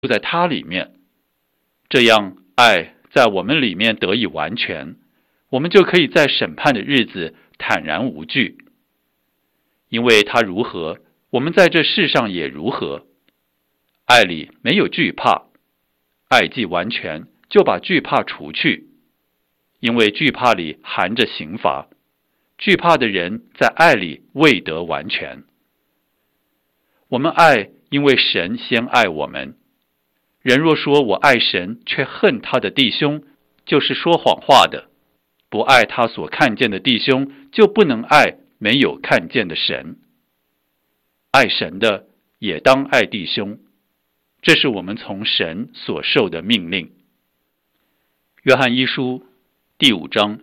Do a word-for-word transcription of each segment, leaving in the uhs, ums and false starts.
就在他里面，这样爱在我们里面得以完全，我们就可以在审判的日子坦然无惧。因为他如何，我们在这世上也如何。爱里没有惧怕，爱既完全，就把惧怕除去。因为惧怕里含着刑罚，惧怕的人在爱里未得完全。我们爱，因为神先爱我们。人若说我爱神，却恨他的弟兄，就是说谎话的。不爱他所看见的弟兄，就不能爱没有看见的神。爱神的，也当爱弟兄。这是我们从神所受的命令。约翰一书第五章，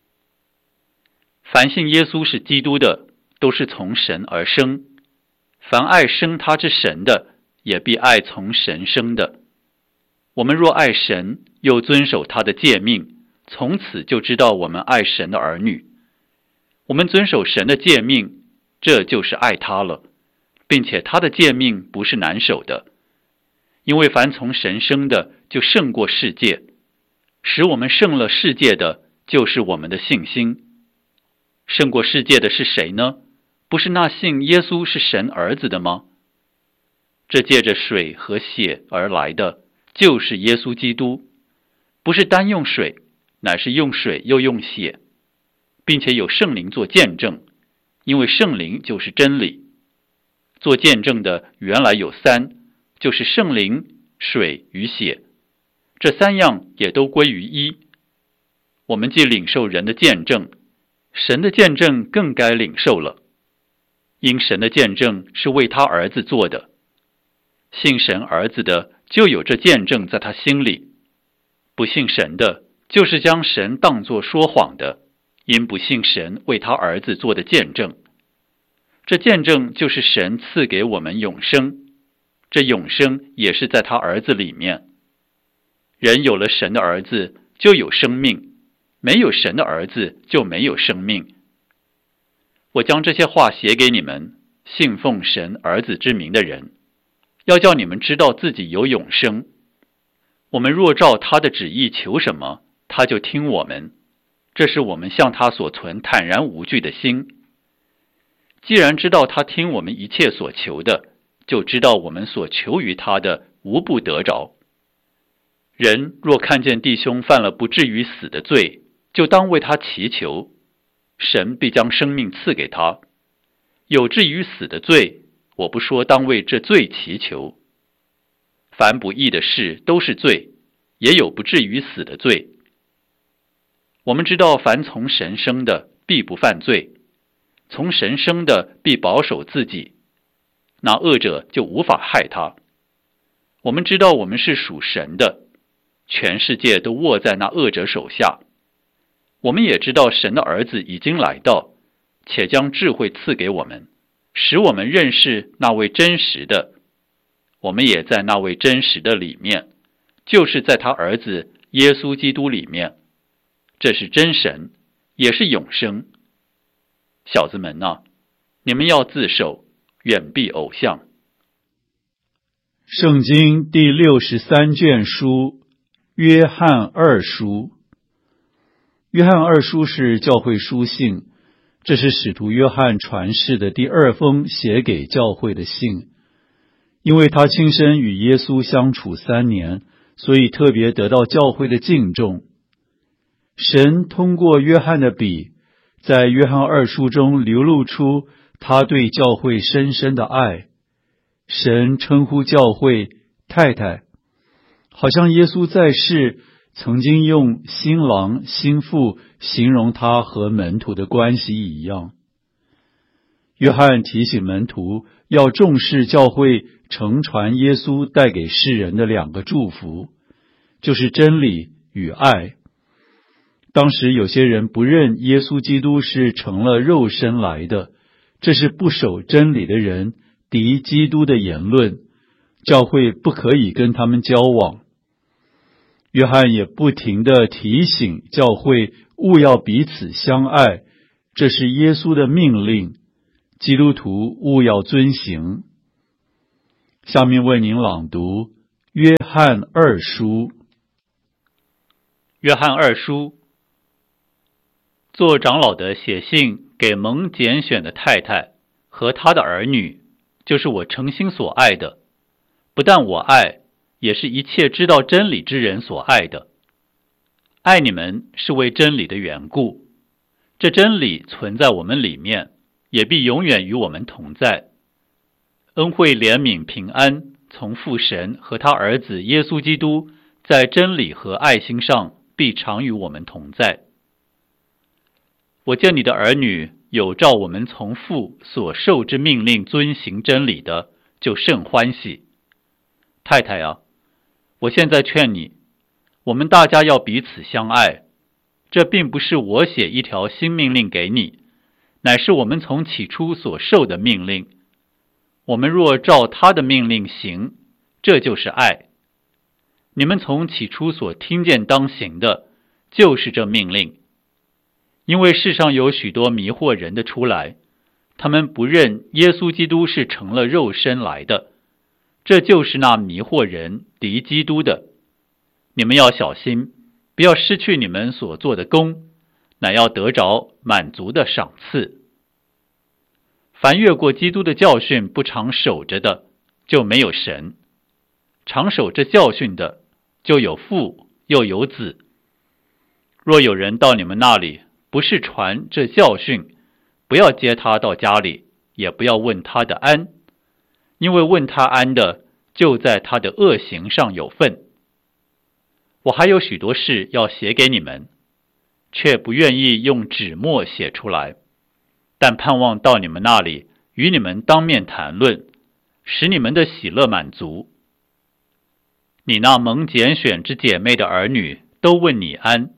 凡信耶稣是基督的，都是从神而生。凡爱生他之神的，也必爱从神生的。我们若爱神，又遵守他的诫命，从此就知道我们爱神的儿女。我们遵守神的诫命，这就是爱他了，并且他的诫命不是难守的。因为凡从神生的，就胜过世界。使我们胜了世界的，就是我们的信心。胜过世界的是谁呢？不是那信耶稣是神儿子的吗？这借着水和血而来的，就是耶稣基督。不是单用水，乃是用水又用血，并且有圣灵做见证，因为圣灵就是真理。做见证的原来有三，就是圣灵、水与血，这三样也都归于一。我们既领受人的见证，神的见证更该领受了，因神的见证是为他儿子做的。信神儿子的，就有这见证在他心里；不信神的，就是将神当作说谎的，因不信神为他儿子做的见证。这见证就是神赐给我们永生，这永生也是在他儿子里面。人有了神的儿子，就有生命；没有神的儿子，就没有生命。我将这些话写给你们，信奉神儿子之名的人，要叫你们知道自己有永生。我们若照他的旨意求什么，他就听我们。这是我们向他所存坦然无惧的心。既然知道他听我们一切所求的，就知道我们所求于他的无不得着。人若看见弟兄犯了不至于死的罪，就当为他祈求，神必将生命赐给他。有至于死的罪，我不说当为这罪祈求。凡不义的事都是罪，也有不至于死的罪。我们知道凡从神生的，必不犯罪；从神生的，必保守自己，那恶者就无法害他。我们知道我们是属神的，全世界都握在那恶者手下。我们也知道神的儿子已经来到，且将智慧赐给我们，使我们认识那位真实的。我们也在那位真实的里面，就是在他儿子耶稣基督里面。这是真神，也是永生。小子们啊，你们要自守，远避偶像。 圣经第六十三卷书，约翰二书。约翰二书是教会书信，这是使徒约翰传世的第二封写给教会的信。因为他亲身与耶稣相处三年，所以特别得到教会的敬重。神通过约翰的笔，在约翰二书中流露出他对教会深深的爱。神称呼教会太太，好像耶稣在世曾经用新郎新妇形容他和门徒的关系一样。约翰提醒门徒要重视教会承传耶稣带给世人的两个祝福，就是真理与爱。当时有些人不认耶稣基督是成了肉身来的，这是不守真理的人，敌基督的言论，教会不可以跟他们交往。约翰也不停地提醒教会务要彼此相爱，这是耶稣的命令，基督徒务要遵行。下面为您朗读约翰二书。 约翰二书，做长老的写信给蒙拣选的太太和他的儿女，就是我诚心所爱的，不但我爱，也是一切知道真理之人所爱的。爱你们是为真理的缘故，这真理存在我们里面，也必永远与我们同在。恩惠、怜悯、平安，从父神和他儿子耶稣基督在真理和爱心上必常与我们同在。我见你的儿女有照我们从父所受之命令遵行真理的，就甚欢喜。太太啊，我现在劝你，我们大家要彼此相爱。这并不是我写一条新命令给你，乃是我们从起初所受的命令。我们若照他的命令行，这就是爱。你们从起初所听见当行的，就是这命令。因为世上有许多迷惑人的出来，他们不认耶稣基督是成了肉身来的，这就是那迷惑人敌基督的。你们要小心，不要失去你们所做的功，乃要得着满足的赏赐。凡越过基督的教训不常守着的，就没有神；常守这教训的，就有父又有子。若有人到你们那里，不是传这教训，不要接他到家里，也不要问他的安，因为问他安的，就在他的恶行上有份。我还有许多事要写给你们，却不愿意用纸墨写出来，但盼望到你们那里，与你们当面谈论，使你们的喜乐满足。你那蒙拣选之姐妹的儿女都问你安。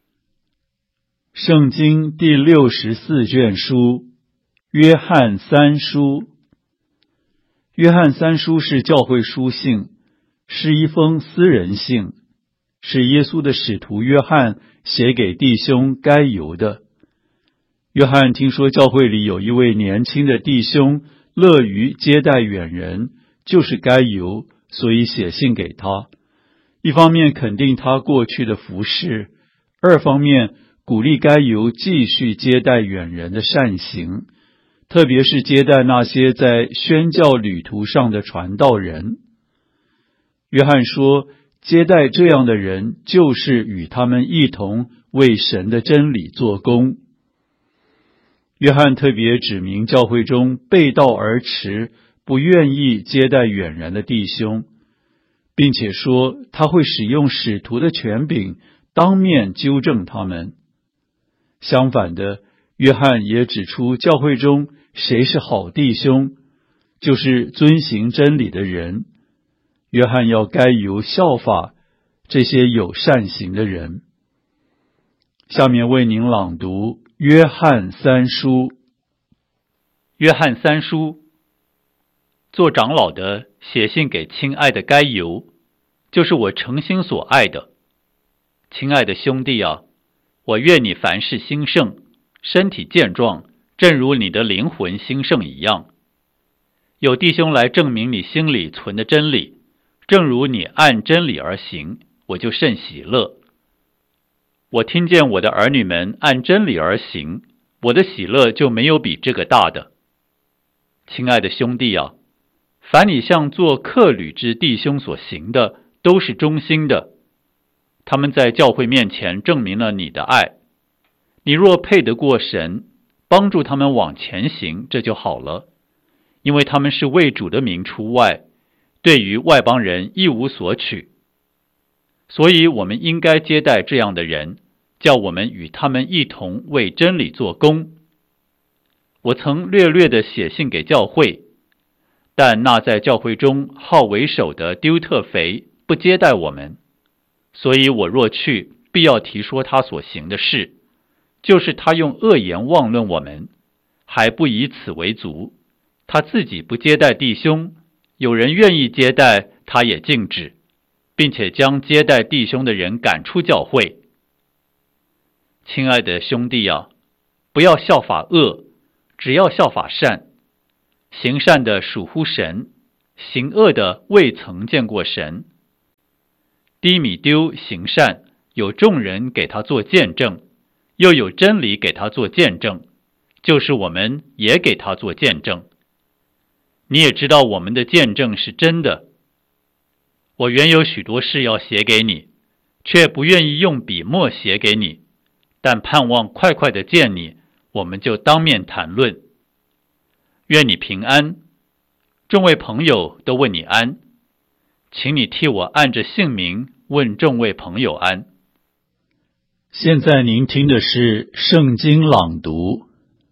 圣经第六十四卷书，约翰三书。约翰三书是教会书信，是一封私人信，是耶稣的使徒约翰写给弟兄该犹的。约翰听说教会里有一位年轻的弟兄乐于接待远人，就是该犹，所以写信给他。一方面肯定他过去的服事，二方面鼓励该犹继续接待远人的善行，特别是接待那些在宣教旅途上的传道人。约翰说，接待这样的人，就是与他们一同为神的真理做工。约翰特别指明教会中背道而驰、不愿意接待远人的弟兄，并且说他会使用使徒的权柄当面纠正他们。相反的，约翰也指出教会中谁是好弟兄，就是遵行真理的人。约翰要该由效法这些有善行的人。下面为您朗读约翰三书。 约翰三书，做长老的写信给亲爱的该犹，就是我诚心所爱的。亲爱的兄弟啊，我愿你凡事兴盛，身体健壮，正如你的灵魂兴盛一样。有弟兄来证明你心里存的真理，正如你按真理而行，我就甚喜乐。我听见我的儿女们按真理而行，我的喜乐就没有比这个大的。亲爱的兄弟啊，凡你向做客旅之弟兄所行的，都是忠心的。他们在教会面前证明了你的爱。你若配得过神，帮助他们往前行，这就好了。因为他们是为主的名出外，对于外邦人一无所取。所以我们应该接待这样的人，叫我们与他们一同为真理做工。我曾略略地写信给教会，但那在教会中好为首的丢特腓不接待我们，所以我若去，必要提说他所行的事，就是他用恶言妄论我们，还不以此为足。他自己不接待弟兄，有人愿意接待，他也禁止，并且将接待弟兄的人赶出教会。亲爱的兄弟啊，不要效法恶，只要效法善。行善的属乎神，行恶的未曾见过神。 低米丢行善，有众人给他做见证，又有真理给他做见证，就是我们也给他做见证。你也知道我们的见证是真的。我原有许多事要写给你，却不愿意用笔墨写给你，但盼望快快的见你，我们就当面谈论。愿你平安。众位朋友都问你安，请你替我按着姓名问众位朋友安。 现在您听的是圣经朗读。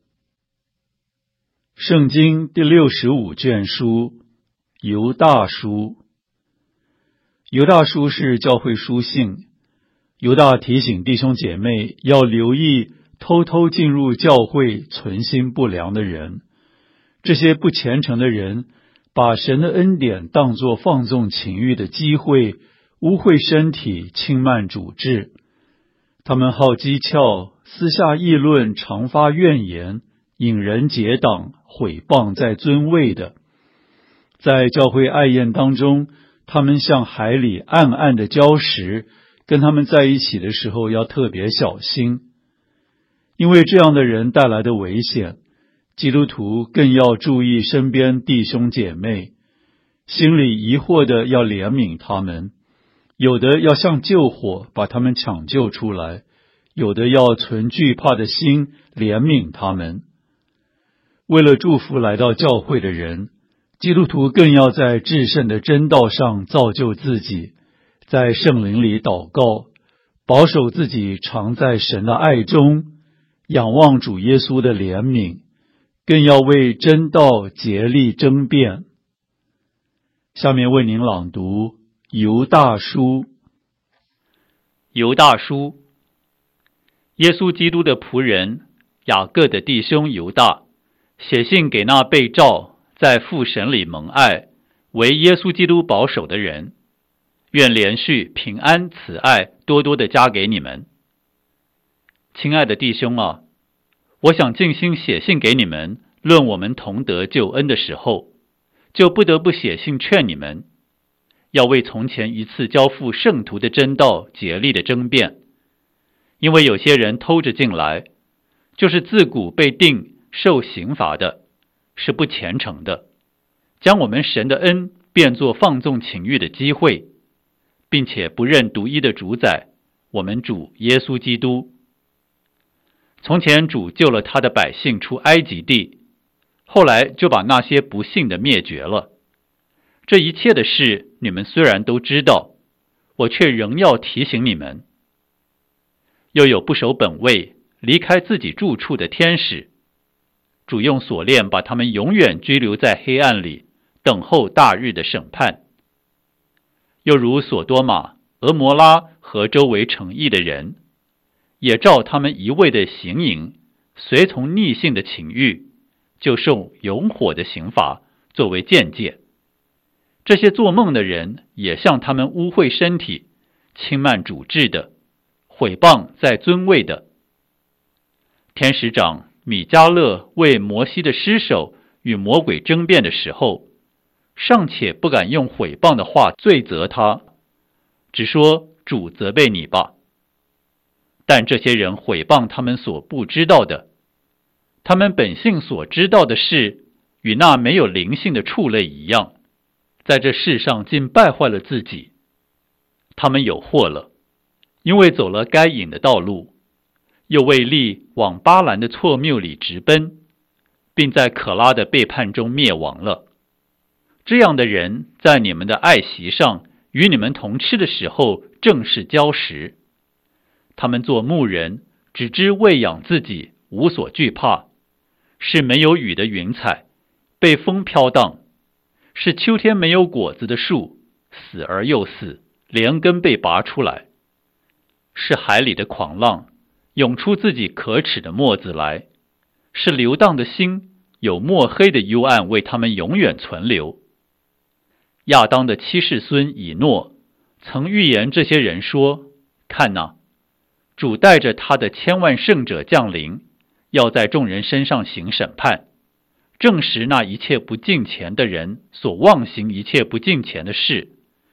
圣经第六十五卷书，犹大书。犹大书是教会书信，犹大提醒弟兄姐妹要留意偷偷进入教会存心不良的人。这些不虔诚的人把神的恩典当作放纵情欲的机会，污秽身体，轻慢主治。他们好讥诮，私下议论，常发怨言，引人结党，毁谤在尊位的。在教会爱宴当中，他们像海里暗暗的礁石，跟他们在一起的时候要特别小心。因为这样的人带来的危险，基督徒更要注意身边弟兄姐妹，心里疑惑的要怜悯他们，有的要像救火把他们抢救出来，有的要存惧怕的心怜悯他们。为了祝福来到教会的人，基督徒更要在至圣的真道上造就自己，在圣灵里祷告，保守自己常在神的爱中，仰望主耶稣的怜悯，更要为真道竭力争辩。下面为您朗读犹大书。 犹大书，耶稣基督的仆人雅各的弟兄犹大，写信给那被召在父神里蒙爱，为耶稣基督保守的人，愿连续平安慈爱多多的加给你们。亲爱的弟兄啊，我想尽心写信给你们，论我们同得救恩的时候，就不得不写信劝你们，要为从前一次交付圣徒的真道竭力的争辩。因为有些人偷着进来，就是自古被定受刑罚的，是不虔诚的，将我们神的恩变作放纵情欲的机会，并且不认独一的主宰，我们主耶稣基督。从前主救了他的百姓出埃及地，后来就把那些不信的灭绝了。这一切的事你们虽然都知道，我却仍要提醒你们。又有不守本位，离开自己住处的天使，主用锁链把他们永远拘留在黑暗里，等候大日的审判。又如索多玛、俄摩拉和周围城邑的人，也照他们一味的行淫，随从逆性的情欲，就受永火的刑罚作为鉴戒。这些做梦的人也像他们污秽身体，轻慢主治的，毁谤在尊位的。天使长米迦勒为摩西的尸首与魔鬼争辩的时候，尚且不敢用毁谤的话罪责他，只说主责备你吧。但这些人毁谤他们所不知道的，他们本性所知道的事，与那没有灵性的畜类一样，在这世上竟败坏了自己。他们有祸了，因为走了该隐的道路，又为利往巴兰的错谬里直奔，并在可拉的背叛中灭亡了。这样的人在你们的爱席上与你们同吃的时候正是礁石。他们做牧人，只知喂养自己，无所惧怕，是没有雨的云彩，被风飘荡，是秋天没有果子的树，死而又死，连根被拔出来，是海里的狂浪，涌出自己可耻的沫子来，是流荡的心，有墨黑的幽暗为他们永远存留。亚当的七世孙以诺曾预言这些人说，看哪，主带着他的千万圣者降临，要在众人身上行审判，证实那一切不敬虔的人所妄行一切不敬虔的事，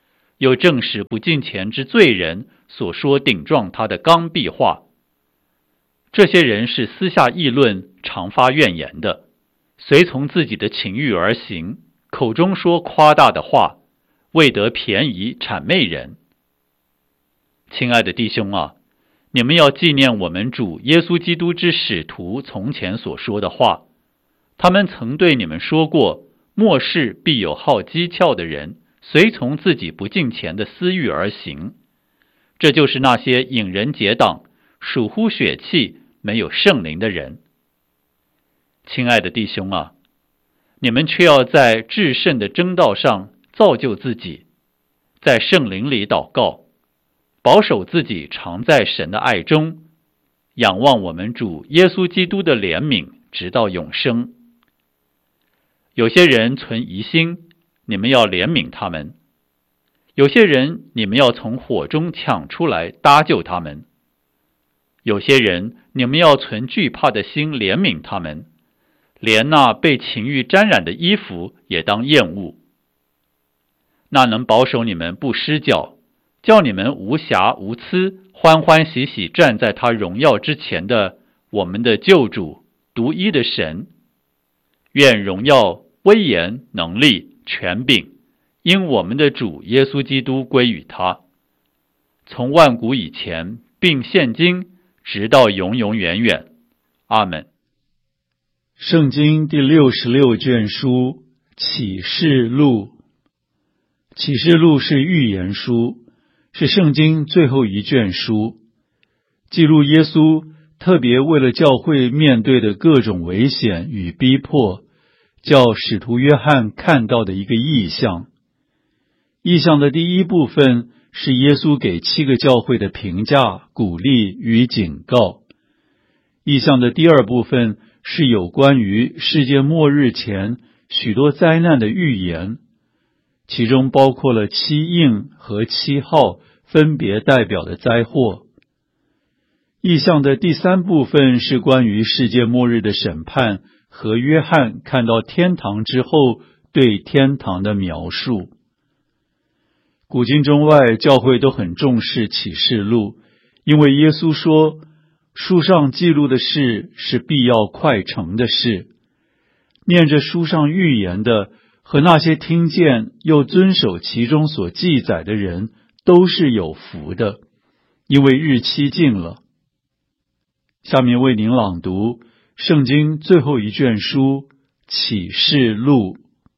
又证实不敬虔之罪人所说顶撞他的刚愎话。这些人是私下议论，常发怨言的，随从自己的情欲而行，口中说夸大的话，为得便宜谄媚人。亲爱的弟兄啊，你们要纪念我们主耶稣基督之使徒从前所说的话，他们曾对你们说过，末世必有好讥诮的人，随从自己不敬虔的私欲而行。这就是那些引人结党、属乎血气、没有圣灵的人。亲爱的弟兄啊，你们却要在至圣的真道上造就自己，在圣灵里祷告，保守自己常在神的爱中，仰望我们主耶稣基督的怜悯，直到永生。有些人存疑心，你们要怜悯他们；有些人你们要从火中抢出来搭救他们；有些人你们要存惧怕的心怜悯他们，连那被情欲沾染的衣服也当厌恶。那能保守你们不失脚，叫你们无瑕无疵，欢欢喜喜站在他荣耀之前的我们的救主独一的神，愿荣耀、威严、能力、权柄因我们的主耶稣基督归于他，从万古以前并现今直到永永远远。阿们。 圣经第六十六卷书启示录。启示录是预言书，是圣经最后一卷书，记录耶稣特别为了教会面对的各种危险与逼迫，叫使徒约翰看到的一个异象。异象的第一部分是耶稣给七个教会的评价、鼓励与警告。异象的第二部分是有关于世界末日前许多灾难的预言，其中包括了七印和七号分别代表的灾祸。异象的第三部分是关于世界末日的审判和约翰看到天堂之后对天堂的描述。古今中外教会都很重视启示录，因为耶稣说，书上记录的事是必要快成的事。念着书上预言的和那些听见又遵守其中所记载的人都是有福的，因为日期近了。下面为您朗读圣经最后一卷书启示录。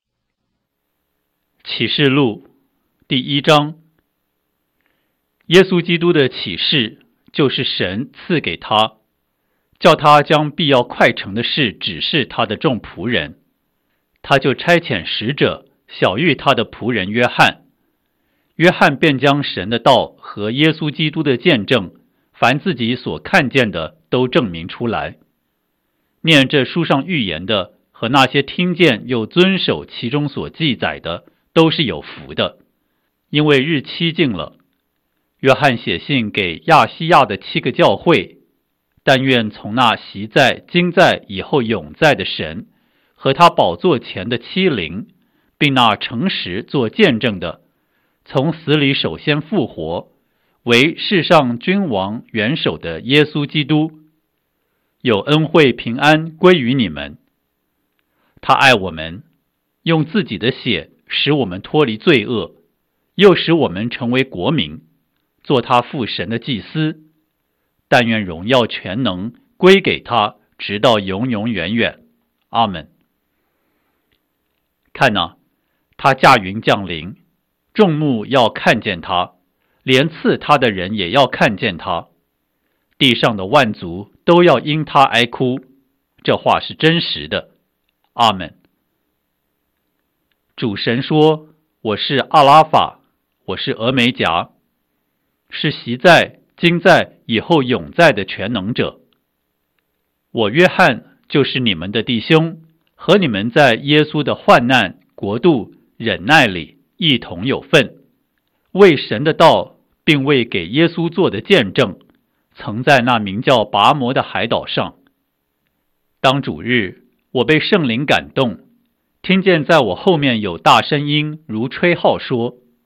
启示录第一章。耶稣基督的启示就是神赐给他，叫他将必要快成的事指示他的众仆人。他就差遣使者晓谕他的仆人约翰，约翰便将神的道和耶稣基督的见证，凡自己所看见的都证明出来。念这书上预言的和那些听见又遵守其中所记载的都是有福的，因为日期近了。约翰写信给亚细亚的七个教会，但愿从那习在、今在、以后永在的神和他宝座前的七灵，并那诚实做见证的，从死里首先复活，为世上君王元首的耶稣基督，有恩惠平安归于你们。他爱我们，用自己的血使我们脱离罪恶，又使我们成为国民，做他父神的祭司。但愿荣耀全能归给他，直到永永远远。阿们。看哪，他驾云降临，众目要看见他，连刺他的人也要看见他，地上的万族都要因他哀哭。这话是真实的。阿们。主神说，我是阿拉法，我是俄梅戛，是习在、今在、以后永在的全能者。我约翰就是你们的弟兄，和你们在耶稣的患难、国度、忍耐里一同有份，为神的道并为给耶稣做的见证，曾在那名叫拔摩的海岛上。当主日，我被圣灵感动，听见在我后面有大声音如吹号说，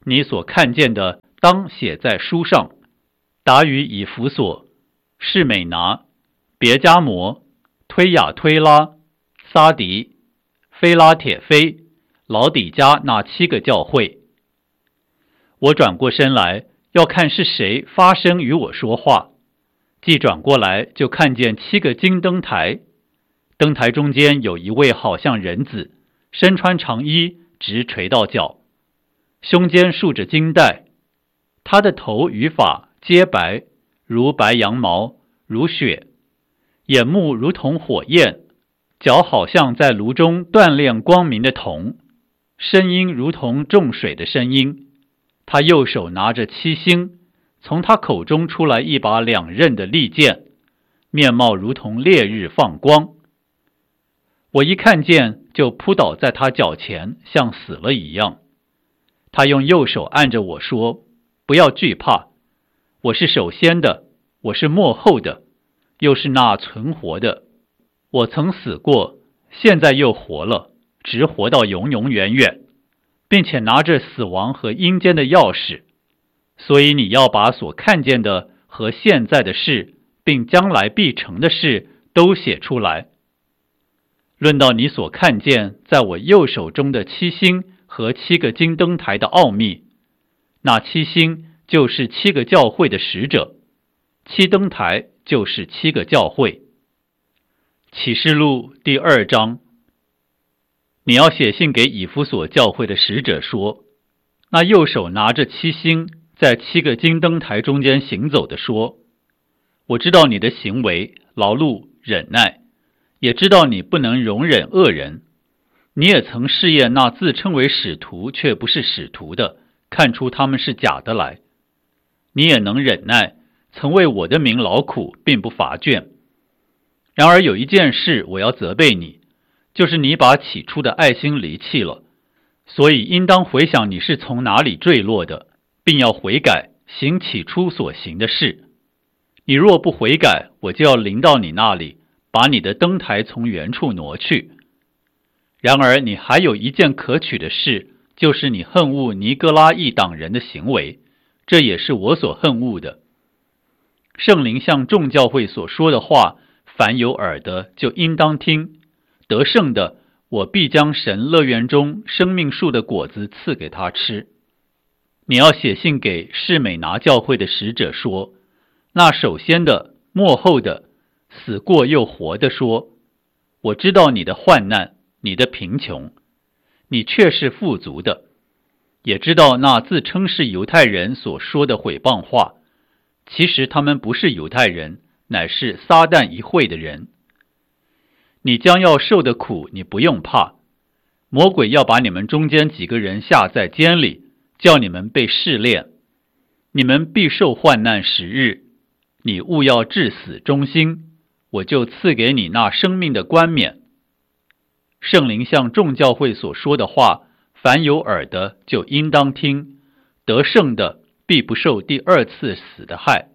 你所看见的当写在书上，达于以弗所、士美拿、别迦摩、推雅推拉、撒迪、非拉铁非、老底嘉那七个教会。我转过身来，要看是谁发声与我说话，既转过来，就看见七个金灯台，灯台中间有一位好像人子，身穿长衣，直垂到脚，胸间束着金带，他的头与发皆白，如白羊毛，如雪，眼目如同火焰，脚好像在炉中锻炼光明的铜，声音如同众水的声音。他右手拿着七星，从他口中出来一把两刃的利剑，面貌如同烈日放光。我一看见，就扑倒在他脚前，像死了一样。他用右手按着我说：不要惧怕，我是首先的，我是末后的，又是那存活的。我曾死过，现在又活了，直活到永永远远，并且拿着死亡和阴间的钥匙。所以你要把所看见的和现在的事，并将来必成的事都写出来。论到你所看见在我右手中的七星和七个金灯台的奥秘，那七星就是七个教会的使者，七灯台就是七个教会。启示录第二章。你要写信给以弗所教会的使者说，那右手拿着七星在七个金灯台中间行走的说，我知道你的行为，劳碌忍耐，也知道你不能容忍恶人，你也曾试验那自称为使徒却不是使徒的，看出他们是假的来。你也能忍耐，曾为我的名劳苦，并不乏倦。然而有一件事我要责备你，就是你把起初的爱心离弃了，所以应当回想你是从哪里坠落的，并要悔改，行起初所行的事。你若不悔改，我就要临到你那里，把你的灯台从原处挪去。然而你还有一件可取的事，就是你恨恶尼哥拉一党人的行为，这也是我所恨恶的。圣灵向众教会所说的话，凡有耳的就应当听。得胜的，我必将神乐园中生命树的果子赐给他吃。你要写信给士美拿教会的使者说，那首先的、末后的、死过又活的说，我知道你的患难，你的贫穷，你却是富足的，也知道那自称是犹太人所说的毁谤话，其实他们不是犹太人，乃是撒旦一会的人。你将要受的苦，你不用怕，魔鬼要把你们中间几个人下在监里，叫你们被试炼，你们必受患难十日，你务要至死忠心，我就赐给你那生命的冠冕。圣灵向众教会所说的话，凡有耳的就应当听，得胜的必不受第二次死的害。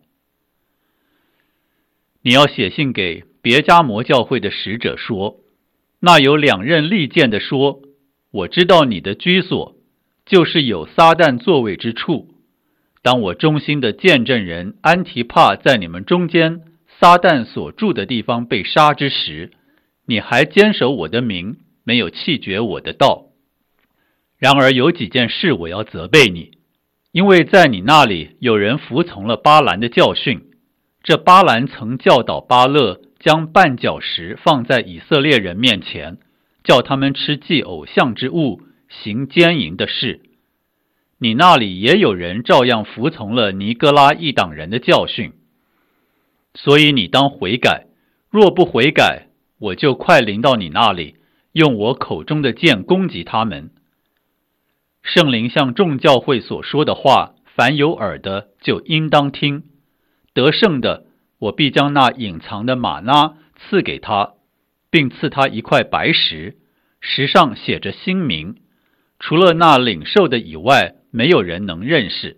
你要写信给别迦摩教会的使者说，那有两刃利剑的说，我知道你的居所，就是有撒旦座位之处。当我忠心的见证人安提帕在你们中间撒旦所住的地方被杀之时，你还坚守我的名，没有弃绝我的道。然而有几件事我要责备你，因为在你那里有人服从了巴兰的教训。这巴兰曾教导巴勒将绊脚石放在以色列人面前，叫他们吃祭偶像之物，行奸淫的事。你那里也有人照样服从了尼哥拉一党人的教训。所以你当悔改，若不悔改，我就快临到你那里，用我口中的剑攻击他们。圣灵向众教会所说的话，凡有耳的就应当听。得胜的，我必将那隐藏的玛纳赐给他，并赐他一块白石，石上写着新名，除了那领受的以外，没有人能认识。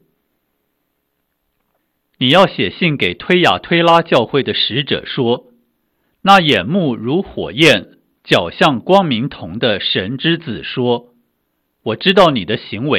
你要写信给推雅推拉教会的使者说，那眼目如火焰，脚像光明铜的神之子说，我知道你的行为，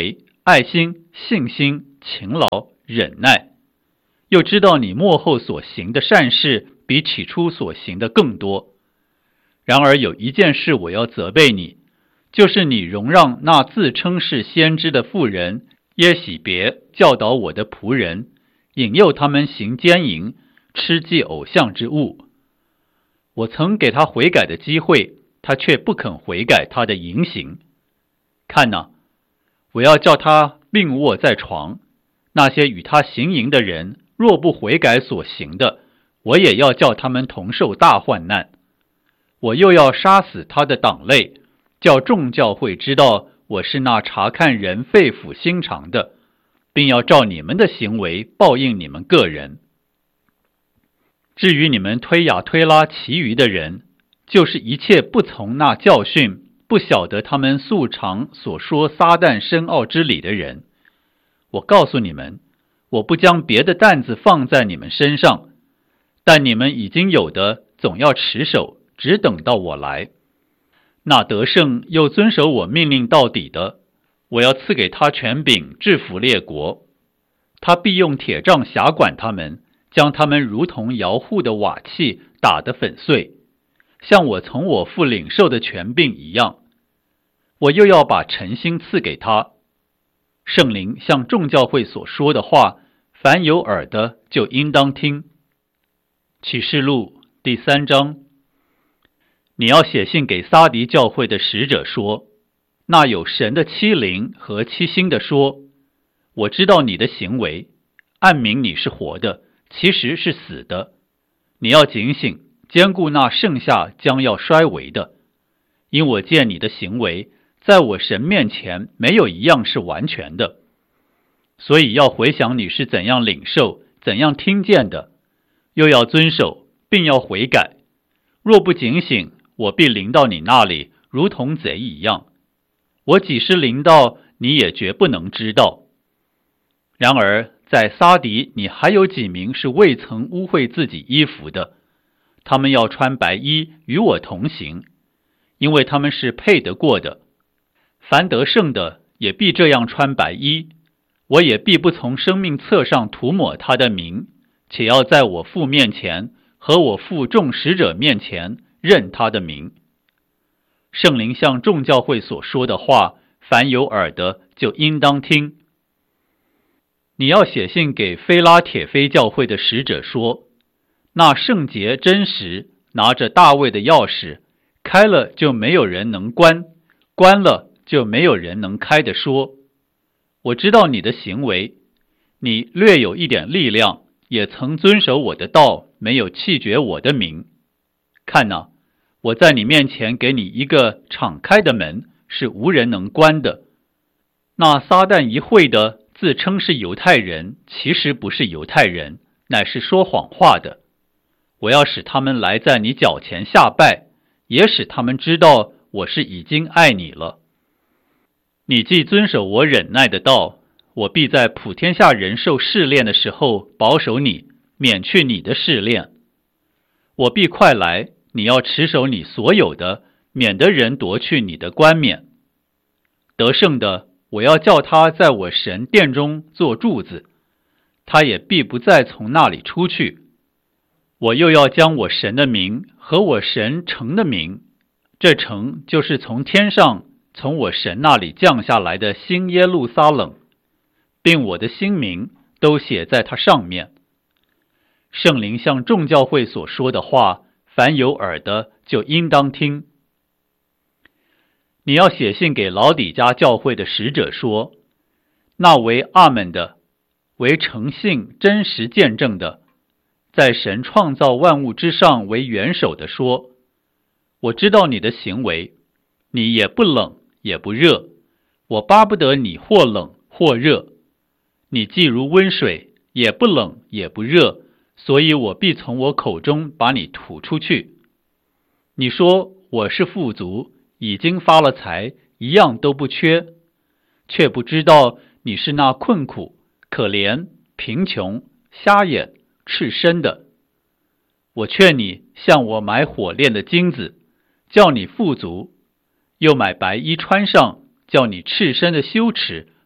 爱心、信心、勤劳、忍耐，又知道你末后所行的善事比起初所行的更多。然而有一件事我要责备你，就是你容让那自称是先知的妇人耶洗别教导我的仆人，引诱他们行奸淫，吃祭偶像之物。我曾给他悔改的机会，他却不肯悔改他的淫行。看哪，我要叫他病卧在床，那些与他行淫的人若不悔改所行的，我也要叫他们同受大患难。我又要杀死他的党类，叫众教会知道我是那查看人肺腑心肠的，并要照你们的行为报应你们个人。至于你们推雅推拉其余的人，就是一切不从那教训，不晓得他们素常所说撒旦深奥之理的人，我告诉你们，我不将别的担子放在你们身上，但你们已经有的总要持守，只等到我来。那得胜又遵守我命令到底的，我要赐给他权柄制服列国，他必用铁杖辖管他们，将他们如同摇户的瓦器打得粉碎，像我从我父领受的权柄一样。我又要把诚心赐给他。圣灵向众教会所说的话，凡有耳的就应当听。启示录第三章。你要写信给撒狄教会的使者说，那有神的七灵和七星的说，我知道你的行为，暗明你是活的，其实是死的。你要警醒，坚固那剩下将要衰微的，因我见你的行为，在我神面前没有一样是完全的。所以要回想你是怎样领受，怎样听见的，又要遵守，并要悔改。若不警醒，我必临到你那里，如同贼一样。我几时临到，你也绝不能知道。然而在撒狄，你还有几名是未曾污秽自己衣服的，他们要穿白衣与我同行，因为他们是配得过的。凡得胜的也必这样穿白衣，我也必不从生命册上涂抹他的名，且要在我父面前和我父众使者面前认他的名。圣灵向众教会所说的话，凡有耳的就应当听。你要写信给非拉铁非教会的使者说，那圣洁真实拿着大卫的钥匙，开了就没有人能关，关了就没有人能开的说，我知道你的行为，你略有一点力量，也曾遵守我的道，没有弃绝我的名。看哪，我在你面前给你一个敞开的门，是无人能关的。那撒旦一会的自称是犹太人，其实不是犹太人，乃是说谎话的。我要使他们来在你脚前下拜，也使他们知道我是已经爱你了。你既遵守我忍耐的道，我必在普天下人受试炼的时候保守你，免去你的试炼。我必快来，你要持守你所有的，免得人夺去你的冠冕。得胜的，我要叫他在我神殿中做柱子，他也必不再从那里出去。我又要将我神的名和我神城的名，这城就是从天上从我神那里降下来的新耶路撒冷，并我的新名都写在它上面。圣灵向众教会所说的话，凡有耳的就应当听。你要写信给老底嘉教会的使者说，那为阿们的，为诚信真实见证的，在神创造万物之上为元首的说，我知道你的行为，你也不冷也不热，我巴不得你或冷或热。你既如温水，也不冷也不热，所以我必从我口中把你吐出去。你说我是富足，已经发了财，一样都不缺，却不知道你是那困苦、可怜、贫穷、瞎眼、赤身的。我劝你向我买火炼的金子，叫你富足，又买白衣穿上，叫你赤身的羞耻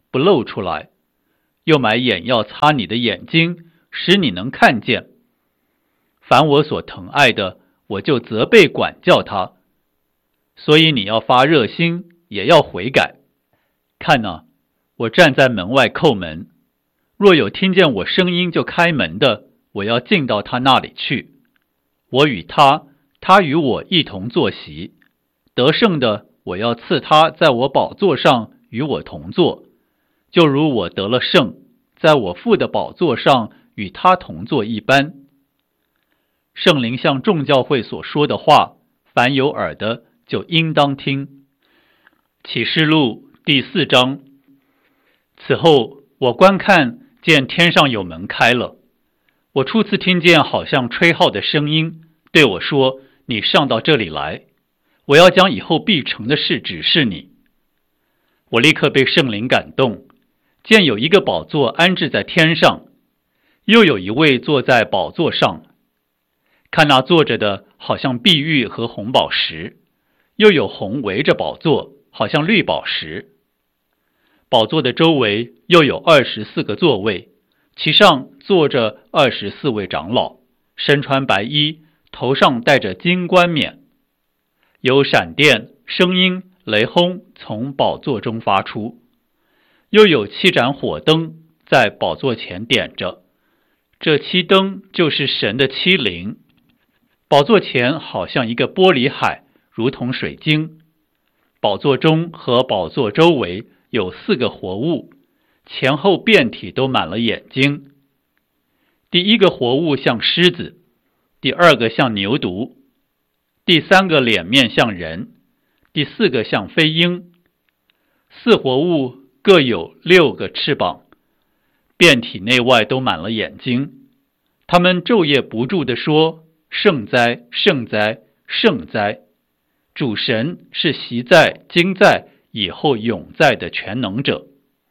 不露出来，又买眼药擦你的眼睛，使你能看见。凡我所疼爱的，我就责备管教他。所以你要发热心，也要悔改。看哪，我站在门外叩门，若有听见我声音就开门的，我要进到他那里去。我与他，他与我一同坐席。得胜的，我要赐他在我宝座上与我同坐，就如我得了胜，在我父的宝座上与他同坐一般。圣灵向众教会所说的话，凡有耳的就应当听。启示录第四章。此后我观看，见天上有门开了，我初次听见好像吹号的声音，对我说：你上到这里来，我要将以后必成的事指示你。我立刻被圣灵感动，见有一个宝座安置在天上，又有一位坐在宝座上。看那坐着的好像碧玉和红宝石，又有红围着宝座，好像绿宝石。宝座的周围又有二十四个座位，其上坐着二十四位长老，身穿白衣，头上戴着金冠冕。有闪电、声音、雷轰从宝座中发出，又有七盏火灯在宝座前点着，这七灯就是神的七灵。宝座前好像一个玻璃海，如同水晶。宝座中和宝座周围有四个活物，前后遍体都满了眼睛。第一个活物像狮子，第二个像牛犊，第三个脸面像人，第四个像飞鹰。四活物各有六个翅膀，遍体内外都满了眼睛。他们昼夜不住地说：圣哉，圣哉，圣哉！主神是习在、今在、以后永在的全能者。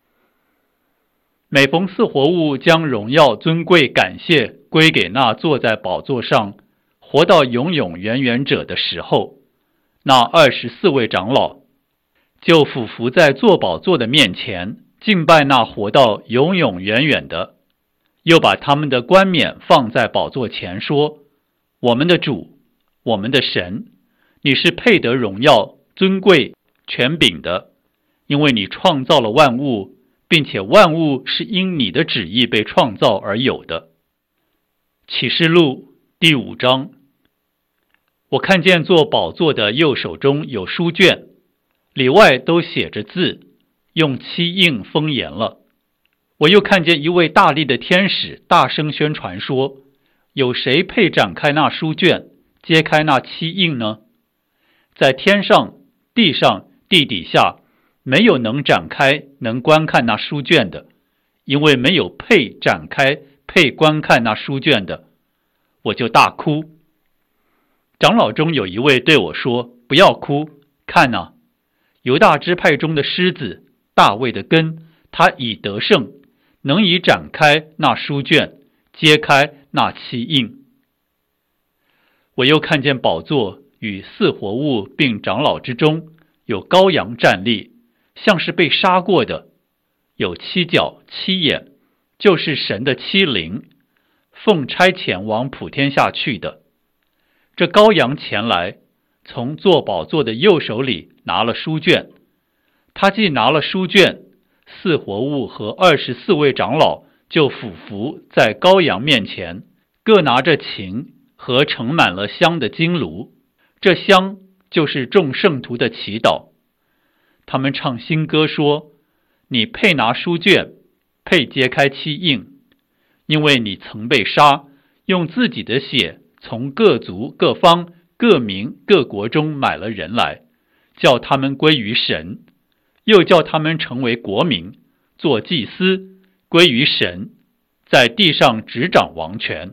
每逢四活物将荣耀、尊贵、感谢归给那坐在宝座上、活到永永远远者的时候，那二十四位长老就俯伏在坐宝座的面前，敬拜那活到永永远远的，又把他们的冠冕放在宝座前，说：我们的主，我们的神，你是配得荣耀、尊贵、权柄的，因为你创造了万物，并且万物是因你的旨意被创造而有的。启示录第五章。我看见坐宝座的右手中有书卷，里外都写着字，用漆印封严了。我又看见一位大力的天使大声宣传说：有谁配展开那书卷，揭开那漆印呢？在天上、地上、地底下，没有能展开、能观看那书卷的，因为没有配展开、配观看那书卷的。我就大哭。长老中有一位对我说：不要哭，看哪，犹大支派中的狮子，大卫的根，他已得胜，能以展开那书卷，揭开那漆印。我又看见宝座与四活物并长老之中有羔羊站立，像是被杀过的，有七角七眼，就是神的七灵，奉差遣往普天下去的。这羔羊前来，从坐宝座的右手里拿了书卷。他既拿了书卷，四活物和二十四位长老就俯伏在羔羊面前，各拿着琴和盛满了香的金炉，这香就是众圣徒的祈祷。他们唱新歌说：你配拿书卷，配揭开漆印，因为你曾被杀，用自己的血从各族、各方、各民、各国中买了人来，叫他们归于神，又叫他们成为国民，做祭司，归于神，在地上执掌王权。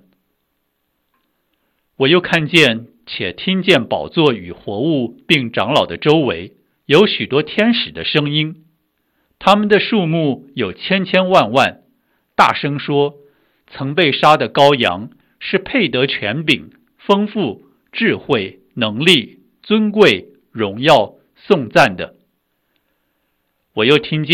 我又看见且听见宝座与活物并长老的周围有许多天使的声音，他们的数目有千千万万，大声说：曾被杀的羔羊是配得权柄、丰富、智慧、能力、尊贵、荣耀、颂赞的。我又听见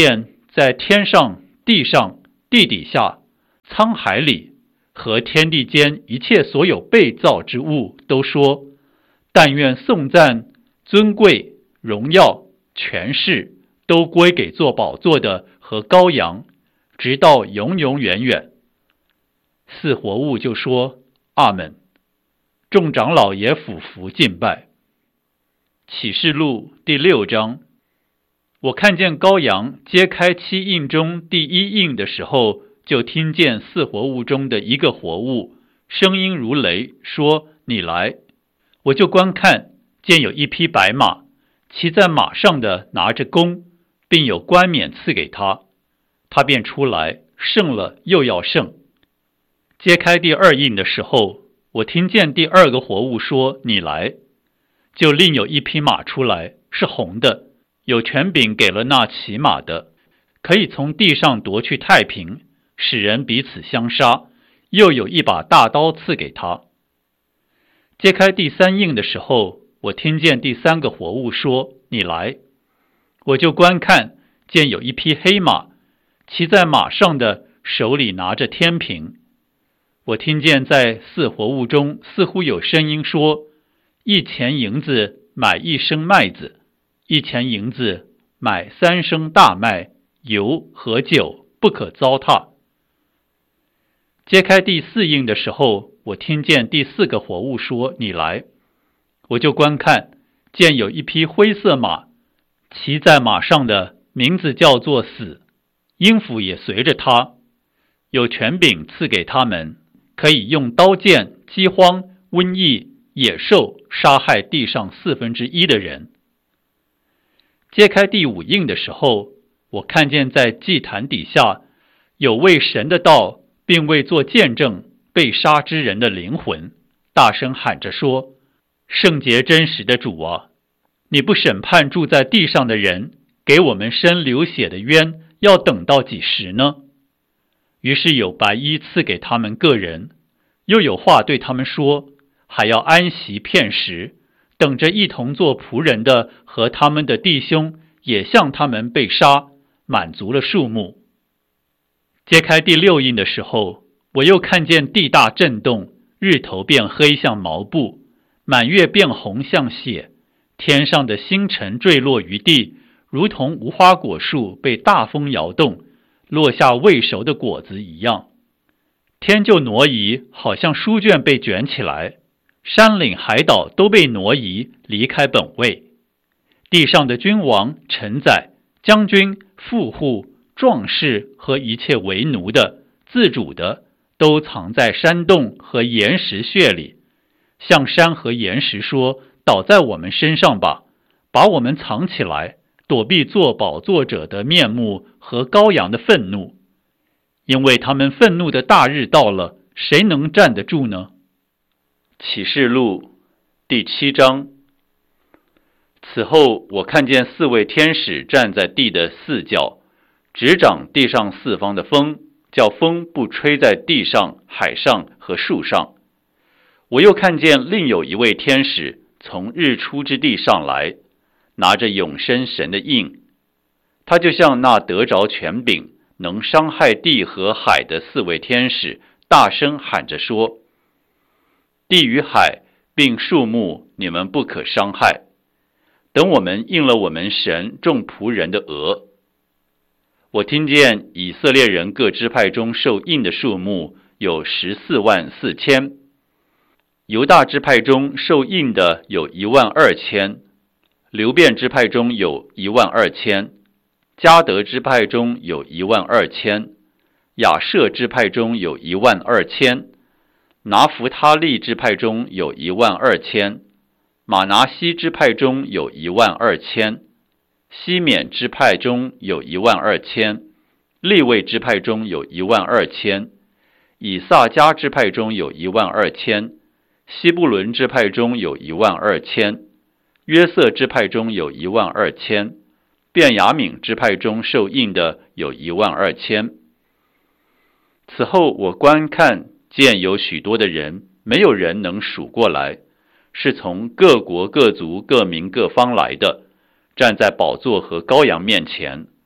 在天上、地上、地底下、沧海里和天地间一切所有被造之物，都说：但愿颂赞、尊贵、荣耀、权势都归给做宝座的和羔羊，直到永永远远。四活物就说：阿们。众长老也俯伏敬拜。启示录第六章，我看见羔羊揭开七印中第一印的时候，就听见四活物中的一个活物，声音如雷，说：你来。我就观看，见有一匹白马，骑在马上的拿着弓，并有冠冕赐给他，他便出来，胜了又要胜。揭开第二印的时候，我听见第二个活物说：你来。就另有一匹马出来，是红的，有权柄给了那骑马的，可以从地上夺去太平，使人彼此相杀，又有一把大刀赐给他。揭开第三印的时候，我听见第三个活物说：你来。我就观看，见有一匹黑马，骑在马上的手里拿着天平。我听见在四活物中似乎有声音说：一钱银子买一升麦子，一钱银子买三升大麦，油和酒不可糟蹋。揭开第四印的时候，我听见第四个活物说：你来。我就观看，见有一匹灰色马，骑在马上的名字叫做死，阴府也随着他，有权柄赐给他们，可以用刀剑、饥荒、瘟疫、野兽杀害地上四分之一的人。揭开第五印的时候，我看见在祭坛底下有为神的道并为做见证被杀之人的灵魂，大声喊着说：圣洁真实的主啊，你不审判住在地上的人，给我们伸流血的冤，要等到几时呢？于是有白衣赐给他们个人，又有话对他们说，还要安息片时，等着一同做仆人的和他们的弟兄也像他们被杀，满足了数目。揭开第六印的时候，我又看见地大震动，日头变黑像毛布，满月变红像血，天上的星辰坠落于地，如同无花果树被大风摇动，落下未熟的果子一样。天就挪移，好像书卷被卷起来，山岭海岛都被挪移，离开本位。地上的君王、臣宰、将军、富户、壮士和一切为奴的、自主的，都藏在山洞和岩石穴里，向山和岩石说：倒在我们身上吧，把我们藏起来，躲避做宝座者的面目和羔羊的愤怒。因为他们愤怒的大日到了，谁能站得住呢？启示录第七章。此后我看见四位天使站在地的四角，执掌地上四方的风，叫风不吹在地上、海上和树上。我又看见另有一位天使从日出之地上来，拿着永生神的印，他就像那得着权柄能伤害地和海的四位天使，大声喊着说：地与海并树木你们不可伤害，等我们应了我们神众仆人的额。我听见以色列人各支派中受印的数目有十四万四千，犹大支派中受印的有一万二千，流便支派中有一万二千，迦得支派中有一万二千，亚舍支派中有一万二千，拿弗他利支派中有一万二千，马拿西支派中有一万二千，西缅支派中有一万二千，利未支派中有一万二千，以萨迦支派中有一万二千，西布伦支派中有一万二千，约瑟支派中有一万二千，便雅悯支派中受印的有一万二千。此后我观看，见有许多的人，没有人能数过来，是从各国各族各民各方来的，站在宝座和羔羊面前，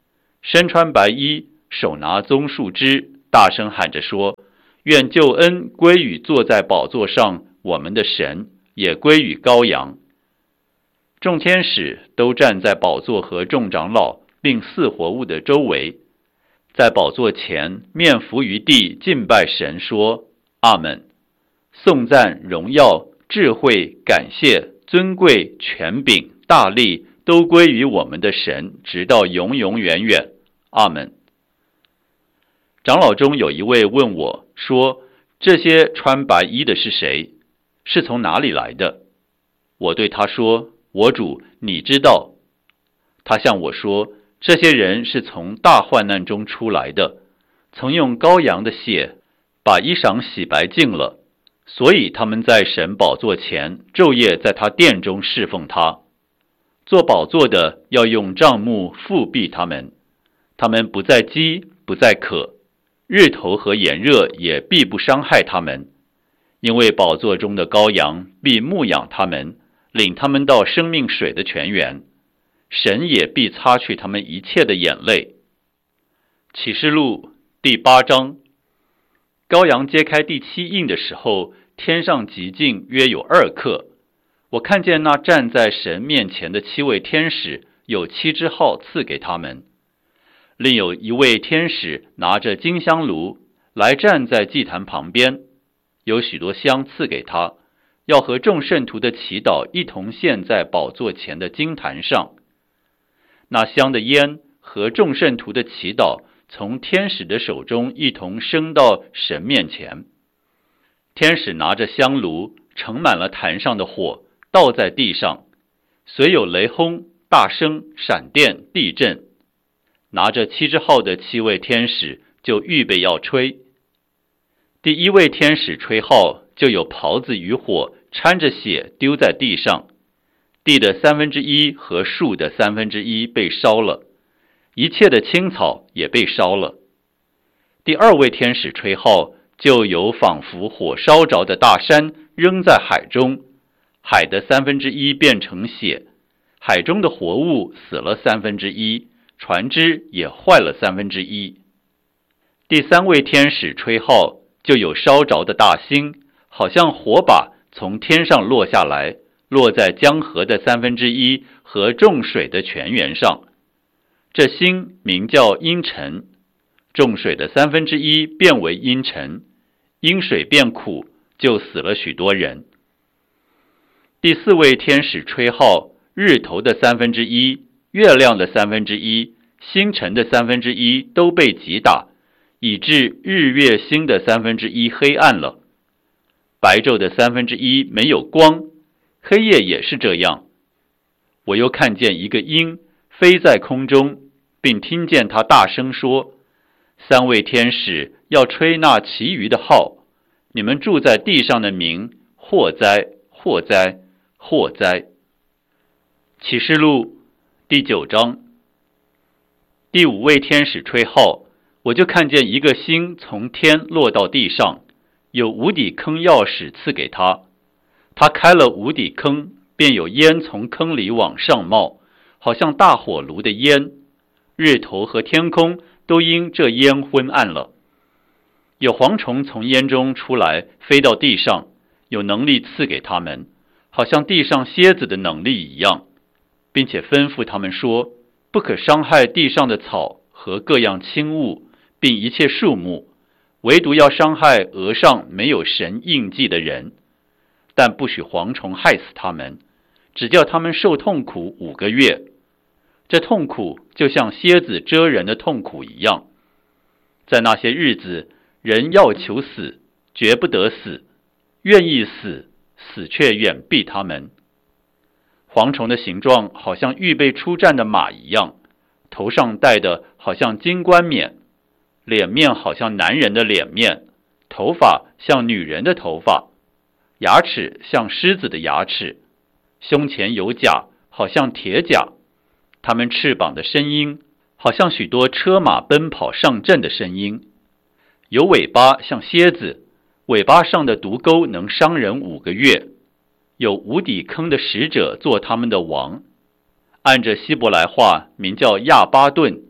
身穿白衣，手拿棕树枝，大声喊着说：愿救恩归于坐在宝座上我们的神，也归于羔羊。众天使都站在宝座和众长老并四活物的周围，在宝座前面伏于地敬拜神，说：阿们。颂赞、荣耀、智慧、感谢、尊贵、权柄、大力都归于我们的神，直到永永远远。阿们。长老中有一位问我说：这些穿白衣的是谁？是从哪里来的？我对他说：我主，你知道。他向我说：这些人是从大患难中出来的，曾用羔羊的血把衣裳洗白净了，所以他们在神宝座前昼夜在他殿中侍奉他。做宝座的要用帐幕覆庇他们，他们不再饥，不再渴，日头和炎热也必不伤害他们，因为宝座中的羔羊必牧养他们，领他们到生命水的泉源，神也必擦去他们一切的眼泪。启示录第八章。羔羊揭开第七印的时候，天上极静约有二刻。我看见那站在神面前的七位天使，有七支号赐给他们。另有一位天使拿着金香炉来站在祭坛旁边，有许多香赐给他，要和众圣徒的祈祷一同献在宝座前的金坛上。那香的烟和众圣徒的祈祷从天使的手中一同升到神面前。天使拿着香炉盛满了坛上的火，倒在地上，随有雷轰、大声、闪电、地震。拿着七支号的七位天使就预备要吹。第一位天使吹号，就有袍子与火掺着血丢在地上，地的三分之一和树的三分之一被烧了，一切的青草也被烧了。第二位天使吹号，就有仿佛火烧着的大山扔在海中，海的三分之一变成血，海中的活物死了三分之一，船只也坏了三分之一。第三位天使吹号，就有烧着的大星，好像火把从天上落下来，落在江河的三分之一和众水的泉源上。这星名叫阴沉，众水的三分之一变为阴沉，因水变苦，就死了许多人。第四位天使吹号，日头的三分之一、月亮的三分之一、星辰的三分之一都被击打，以致日月星的三分之一黑暗了。白昼的三分之一没有光，黑夜也是这样。我又看见一个鹰飞在空中，并听见他大声说：三位天使要吹那其余的号，你们住在地上的民，祸哉，祸哉，祸哉。启示录第九章。第五位天使吹号，我就看见一个星从天落到地上，有无底坑钥匙赐给他。他开了无底坑，便有烟从坑里往上冒，好像大火炉的烟，日头和天空都因这烟昏暗了。有蝗虫从烟中出来，飞到地上，有能力赐给他们，好像地上蝎子的能力一样，并且吩咐他们说：不可伤害地上的草和各样轻物，并一切树木，唯独要伤害额上没有神印记的人，但不许蝗虫害死他们，只叫他们受痛苦五个月。这痛苦就像蝎子蛰人的痛苦一样。在那些日子，人要求死，绝不得死；愿意死，死却远避他们。蝗虫的形状好像预备出战的马一样，头上戴的好像金冠冕，脸面好像男人的脸面，头发像女人的头发，牙齿像狮子的牙齿，胸前有甲，好像铁甲。他们翅膀的声音好像许多车马奔跑上阵的声音，有尾巴像蝎子，尾巴上的毒钩能伤人五个月。有无底坑的使者做他们的王，按着希伯来话名叫亚巴顿，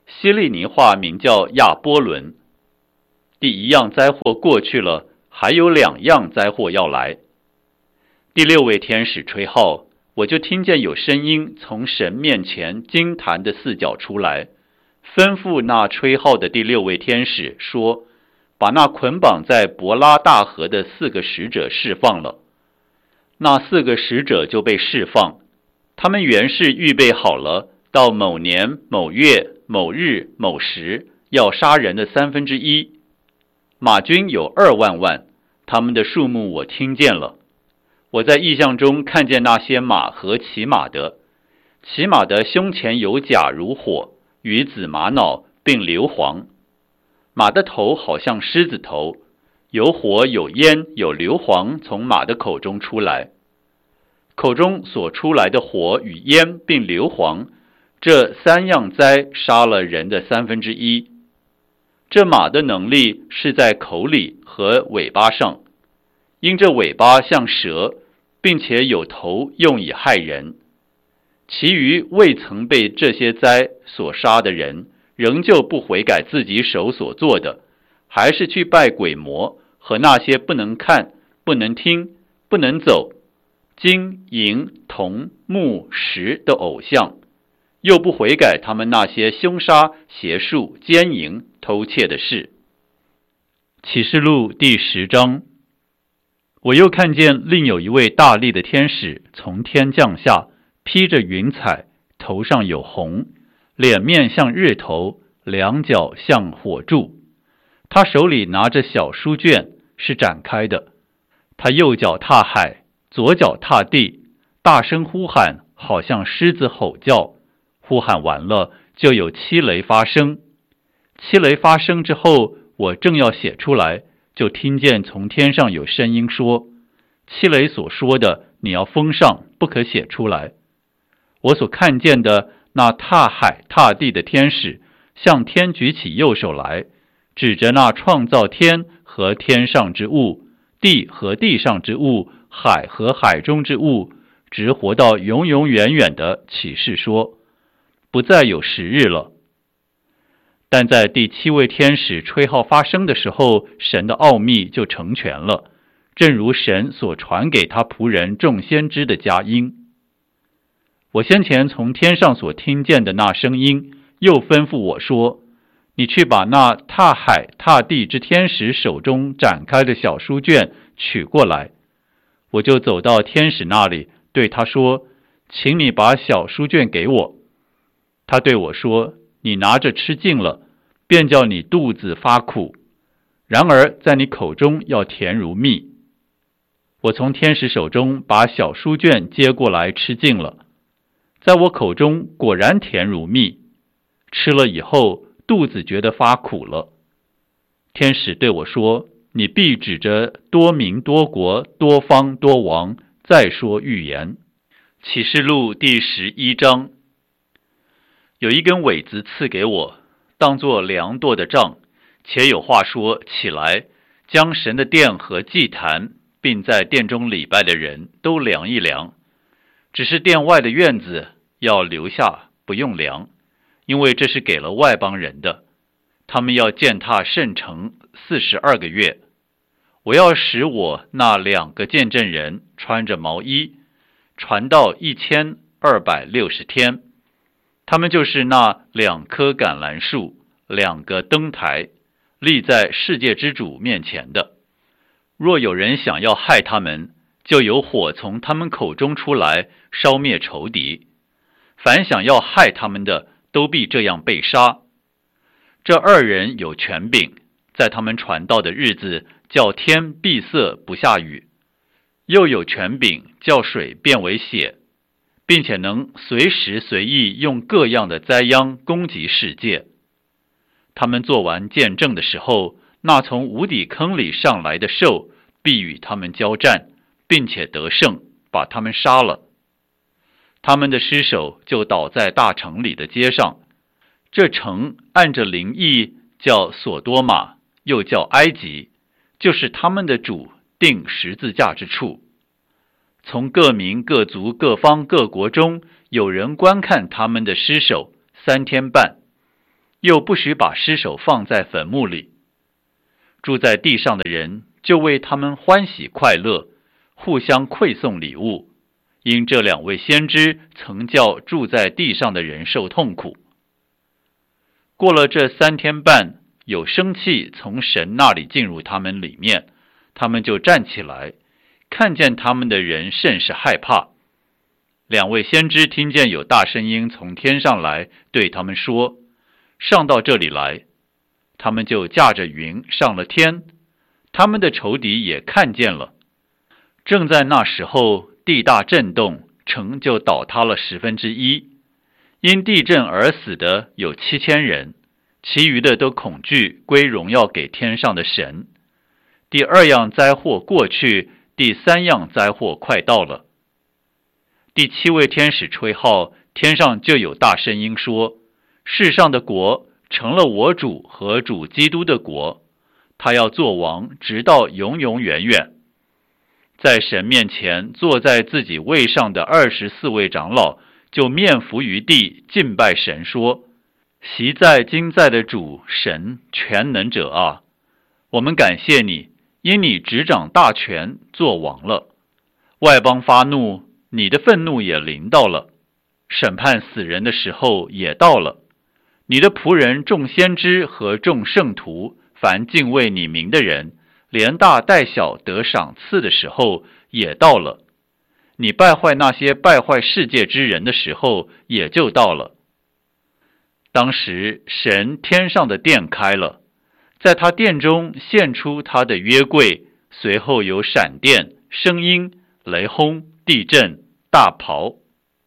希利尼话名叫亚波伦。第一样灾祸过去了，还有两样灾祸要来。第六位天使吹号，我就听见有声音从神面前金坛的四角出来，吩咐那吹号的第六位天使说，把那捆绑在伯拉大河的四个使者释放了。那四个使者就被释放，他们原是预备好了，到某年某月某日某时要杀人的三分之一。马军有二万万，他们的数目我听见了。我在异象中看见那些马和骑马的，骑马的胸前有甲如火，与紫玛瑙并硫磺，马的头好像狮子头，有火有烟有硫磺从马的口中出来，口中所出来的火与烟并硫磺，这三样灾杀了人的三分之一。这马的能力是在口里和尾巴上，因这尾巴像蛇，并且有头用以害人。其余未曾被这些灾所杀的人，仍旧不悔改自己手所做的，还是去拜鬼魔和那些不能看、不能听、不能走、金银铜木石的偶像，又不悔改他们那些凶杀、邪术、奸淫、偷窃的事。启示录第十章。我又看见另有一位大力的天使从天降下，披着云彩，头上有红，脸面像日头，两脚像火柱。他手里拿着小书卷，是展开的。他右脚踏海，左脚踏地，大声呼喊，好像狮子吼叫。呼喊完了，就有七雷发生。七雷发生之后，我正要写出来，就听见从天上有声音说，七雷所说的你要封上，不可写出来。我所看见的那踏海踏地的天使，向天举起右手来，指着那创造天和天上之物，地和地上之物，海和海中之物，直活到永永远远的启示说，不再有时日了。但在第七位天使吹号发生的时候，神的奥秘就成全了，正如神所传给他仆人众先知的佳音。我先前从天上所听见的那声音，又吩咐我说，你去把那踏海踏地之天使手中展开的小书卷取过来。我就走到天使那里，对他说，请你把小书卷给我。他对我说，你拿着吃尽了，便叫你肚子发苦，然而在你口中要甜如蜜。我从天使手中把小书卷接过来吃尽了，在我口中果然甜如蜜，吃了以后肚子觉得发苦了。天使对我说，你必指着多民多国多方多王再说预言。启示录第十一章。有一根苇子赐给我，当作量度的杖，且有话说，起来，将神的殿和祭坛，并在殿中礼拜的人都量一量。只是殿外的院子要留下，不用量，因为这是给了外邦人的。他们要践踏圣城四十二个月。我要使我那两个见证人穿着毛衣，传到一千二百六十天。他们就是那两棵橄榄树，两个灯台，立在世界之主面前的。若有人想要害他们，就有火从他们口中出来，烧灭仇敌。凡想要害他们的，都必这样被杀。这二人有权柄，在他们传道的日子，叫天闭塞不下雨，又有权柄叫水变为血，并且能随时随意用各样的灾殃攻击世界。他们做完见证的时候，那从无底坑里上来的兽必与他们交战，并且得胜，把他们杀了。他们的尸首就倒在大城里的街上。这城按着灵意叫索多玛，又叫埃及，就是他们的主钉十字架之处。从各民各族各方各国中有人观看他们的尸首三天半， 又不许把尸首放在坟墓里。住在地上的人就为他们欢喜快乐，互相馈送礼物，因这两位先知曾叫住在地上的人受痛苦。过了这三天半，有生气从神那里进入他们里面，他们就站起来，看见他们的人甚是害怕。两位先知听见有大声音从天上来，对他们说：上到这里来。他们就驾着云上了天，他们的仇敌也看见了。正在那时候，地大震动，城就倒塌了十分之一。因地震而死的有七千人，其余的都恐惧，归荣耀给天上的神。第二样灾祸过去，第三样灾祸快到了。第七位天使吹号，天上就有大声音说：世上的国成了我主和主基督的国，他要做王，直到永永远远。在神面前坐在自己位上的二十四位长老就面伏于地，敬拜神说：昔在今在的主神全能者啊，我们感谢你，因你执掌大权，做王了。外邦发怒，你的愤怒也临到了，审判死人的时候也到了。你的仆人众先知和众圣徒，凡敬畏你名的人，连大带小得赏赐的时候也到了。你败坏那些败坏世界之人的时候也就到了。当时神天上的殿开了，在他殿中现出他的约柜，随后有闪电、声音、雷轰、地震、大雹。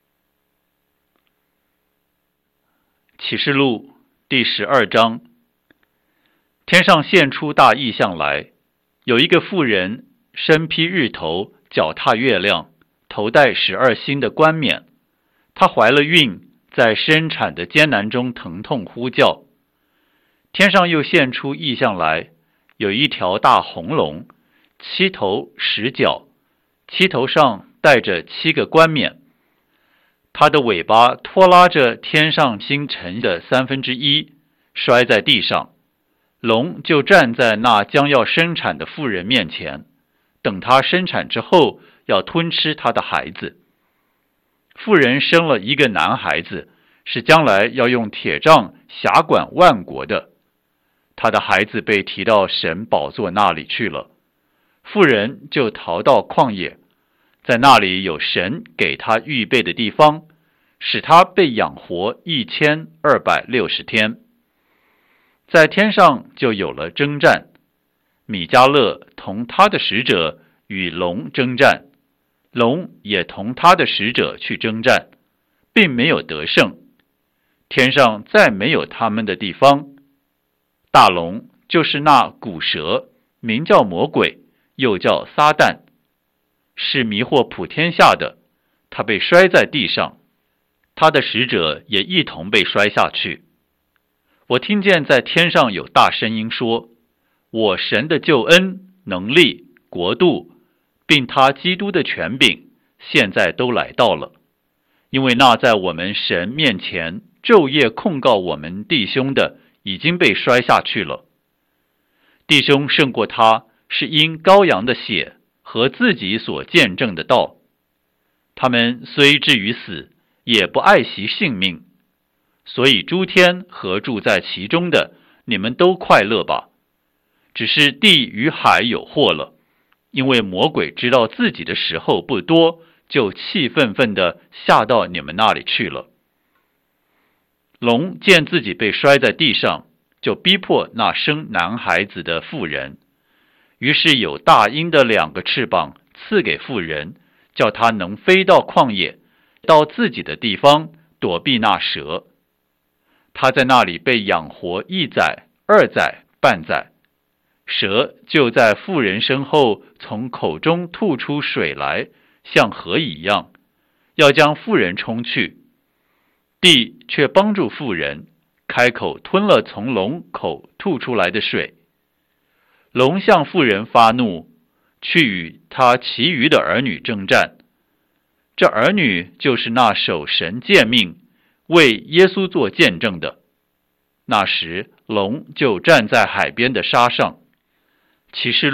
启示录第十二章。天上现出大异象来，有一个妇人，身披日头，脚踏月亮，头戴十二星的冠冕。她怀了孕，在生产的艰难中疼痛呼叫。天上又现出异象来，有一条大红龙，七头十角，七头上带着七个冠冕。它的尾巴拖拉着天上星辰的三分之一，摔在地上。龙就站在那将要生产的妇人面前，等她生产之后，要吞吃她的孩子。妇人生了一个男孩子，是将来要用铁杖辖管万国的。她的孩子被提到神宝座那里去了，妇人就逃到旷野，在那里有神给他预备的地方，使他被养活一千二百六十天。在天上就有了征战，米迦勒同他的使者与龙征战，龙也同他的使者去征战，并没有得胜。天上再没有他们的地方。大龙就是那古蛇，名叫魔鬼，又叫撒旦，是迷惑普天下的，他被摔在地上，他的使者也一同被摔下去。我听见在天上有大声音说：我神的救恩、能力、国度，并他基督的权柄，现在都来到了。因为那在我们神面前昼夜控告我们弟兄的，已经被摔下去了。弟兄胜过他，是因羔羊的血和自己所见证的道。他们虽至于死，也不爱惜性命。所以诸天和住在其中的，你们都快乐吧。只是地与海有祸了，因为魔鬼知道自己的时候不多，就气愤愤地下到你们那里去了。龙见自己被摔在地上，就逼迫那生男孩子的妇人，于是有大鹰的两个翅膀赐给妇人，叫她能飞到旷野，到自己的地方，躲避那蛇。他在那里被养活一载、二载、半载，蛇就在妇人身后从口中吐出水来，像河一样，要将妇人冲去。地却帮助妇人，开口吞了从龙口吐出来的水。龙向妇人发怒，去与他其余的儿女征战。这儿女就是那守神诫命，为耶稣做见证的。 那时龙就站在海边的沙上。启示